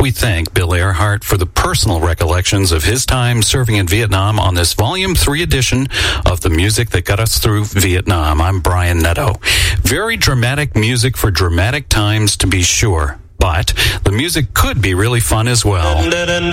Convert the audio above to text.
we thank Bill Earhart for the personal recollections of his time serving in Vietnam on this Volume 3 edition of The Music That Got Us Through Vietnam. I'm Brian Netto. Very dramatic music for dramatic times, to be sure. But the music could be really fun as well.